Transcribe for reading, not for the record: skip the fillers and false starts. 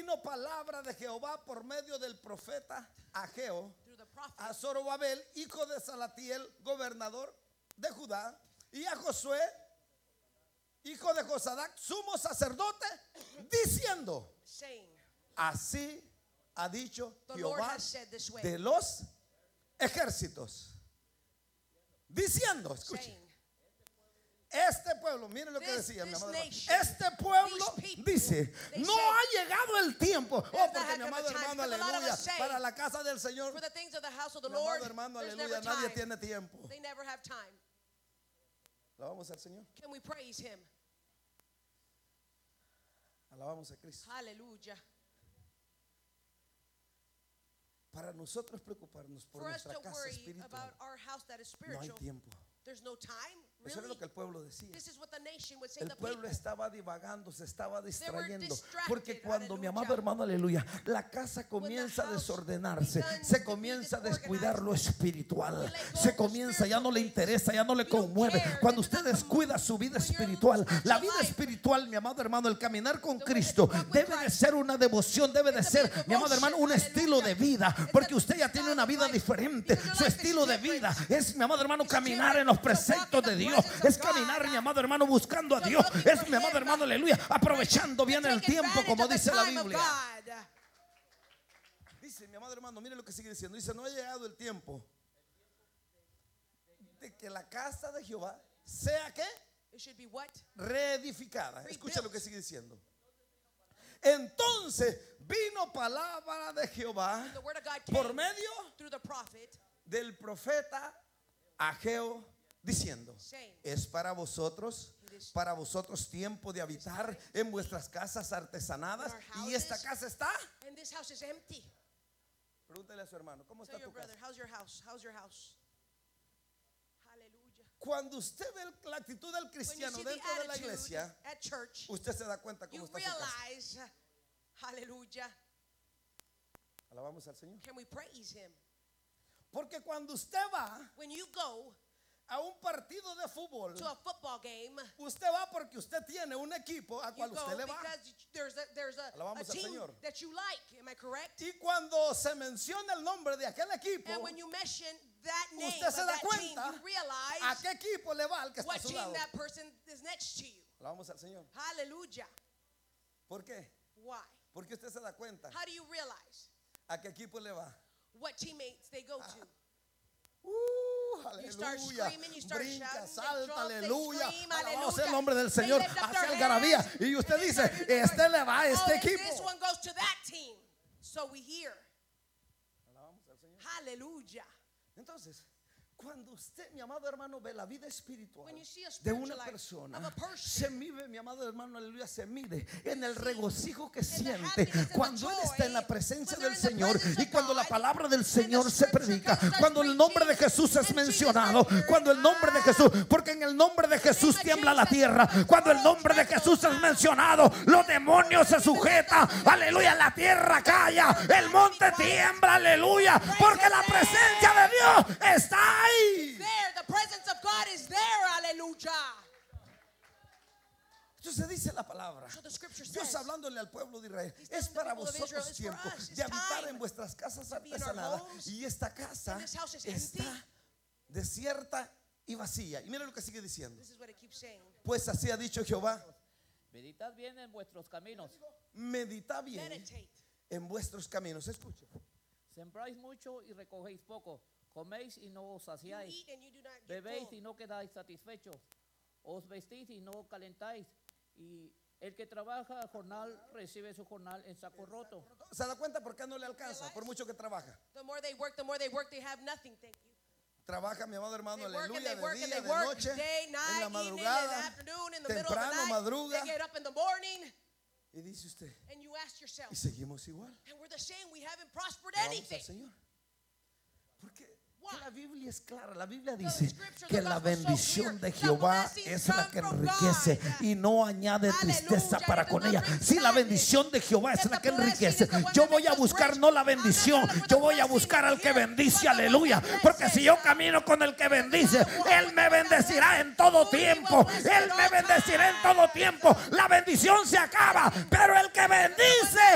vino palabra de Jehová por medio del profeta Ageo through the prophet a Zorobabel, hijo de Salatiel, gobernador de Judá, y a Josué, hijo de Josadac, sumo sacerdote, diciendo: saying, así ha dicho the Lord Jehová has said this way, de los ejércitos. Diciendo, escuche, saying, este pueblo, miren lo que This- decía mi this amado hermano. nation, Este pueblo these people, dice: they no say, ha llegado el tiempo. Oh, not porque had mi come amado the time, hermano, because a lot of aleluya, us say, para la casa del Señor, for the things of the house of the mi Lord, amado hermano, there's aleluya, never nadie time. tiene tiempo. They never have time. Alabamos al Señor, Can we praise him? alabamos a Cristo. Hallelujah. Para nosotros preocuparnos por For us nuestra to casa worry espiritual, about our house that is no hay spiritual, tiempo. there's no time. Eso es Really? lo que el pueblo decía. This is what the nation would say. El The pueblo people. estaba divagando, se estaba distrayendo. distracted, Porque cuando mi aleluya. amado hermano, aleluya, la casa comienza a house desordenarse, begins se to be comienza a disorganized, descuidar lo espiritual, we let go se of the comienza, ya no le spiritual interesa, ya no le You don't conmueve. care, Cuando it usted doesn't descuida su vida when your espiritual, la spiritual vida life, espiritual, mi amado hermano, el caminar con the way that Cristo you walk with debe de Christ, ser una devoción, debe de it's a ser, big mi amado devotion, hermano, un estilo de vida, It's porque a usted ya tiene una vida style of life, diferente. because your Su life is estilo de vida different. es, mi amado hermano, It's caminar different. en los It's a walk in preceptos the de Dios, presence of es God. caminar, mi amado hermano, buscando a To Dios, looking es for mi amado Him. hermano, aleluya, aprovechando bien el Take tiempo, advantage como of the dice la time of Biblia. God. Dice mi amado hermano, mire lo que sigue diciendo. Dice: no ha llegado el tiempo de que la casa de Jehová sea que It should be what? reedificada. Rebuilt. Escucha lo que sigue diciendo. Entonces vino palabra de Jehová The word of God por came medio through the prophet, del profeta Ageo, diciendo: saying, es para vosotros tiempo de habitar en vuestras casas artesanadas, y esta casa está. and this house is empty. Pregúntale a su hermano: ¿cómo Tell está your tu casa? brother, how's your house? How's your house? Hallelujah. Cuando usted ve la actitud del When you cristiano see the dentro de la attitude iglesia, at church, usted se da cuenta cómo you está su casa. realize, hallelujah, Alabamos al Señor. can we praise him? Porque cuando usted va When you go a un partido de fútbol, to a football game, usted va porque usted tiene un equipo a you cual go usted le va. because there's a Alabamos al team Señor. that you like. Am I correct? Y cuando se menciona el nombre de aquel equipo, And when you mention that name usted of se da that team, cuenta you realize a qué equipo le va al que está a what su team lado. that person is next to you. Alabamos al Señor. Hallelujah. ¿Por qué? Why? Porque usted se da cuenta How do you realize a qué equipo le va. what teammates they go to? Aleluya. start screaming, you start Brinca, shouting, they salta, jump, they aleluya. scream, Alabado sea el aleluya. nombre del They Señor. lift up Hacia their algarabía. hands, Y usted and they dice: start doing este le va a este Oh, equipo. this one goes to that team. So we hear. Alabamos al Señor. Hallelujah. Entonces, cuando usted, mi amado hermano, ve la vida espiritual When you see a de spiritual una life persona, of a person, se mide, mi amado hermano, aleluya, se mide en el regocijo que the siente happiness and the cuando él está en la joy, presencia when they're del in the Señor, presence y of cuando la God, palabra del and the Señor se scripture predica, starts cuando el nombre de preaching, Jesús es and Jesus mencionado, starts cuando el nombre de Jesús, porque en el nombre de Jesús of tiembla la Jesus, tierra, cuando el nombre de Jesús es mencionado, los demonios se sujetan, aleluya, la tierra calla, el monte tiembla, aleluya, porque la presencia de Dios está ahí. there, the presence of God is there. Hallelujah. Entonces dice la palabra, So the scripture Dios says, hablándole al pueblo de Israel: He's es telling the para people of Israel, vosotros it's for tiempo us, it's de habitar time en vuestras casas to be in our artesanadas, homes, y esta casa and this house is está empty. desierta y vacía. Y mira lo que sigue diciendo: This is what it keeps saying. pues así ha dicho Jehová, Meditad bien en vuestros caminos. meditad bien Meditate. en vuestros caminos. Escuche, Sembráis mucho y recogéis poco. Coméis y no os You saciáis. eat and you do not get Bebéis full. y no quedáis satisfechos. Os vestís y no calentáis. Y el que trabaja a jornal recibe su jornal en saco roto. ¿se da cuenta por qué no le alcanza? Por mucho que trabaja. The more they work, they have nothing. Thank you. Trabaja, mi amado hermano, They work and aleluya, they de work and día, they de work noche, day, en night, la evening, in the madrugada, afternoon, in the middle of the temprano, night. madruga. They get up in the morning, y dice usted, and you ask yourself, y seguimos igual. and we're the same. We haven't prospered Alabamos anything. al Señor. Porque Why? la Biblia es clara. La Biblia The dice scriptures, que the la gospel is so bendición clear. de The Jehová blessings es la come que from enriquece God. y no añade tristeza Aleluya, para it con does ella. not bring Si la sadness. bendición de Jehová es If la the que blessing enriquece, is the one yo that voy a makes us buscar rich, no la I'm not bendición, looking for yo the voy a blessing buscar al que here, bendice, but the one aleluya. that Porque blesses. si yo camino con el que bendice, Él me bendecirá en todo tiempo. Él me bendecirá en todo tiempo. La bendición se acaba, pero el que bendice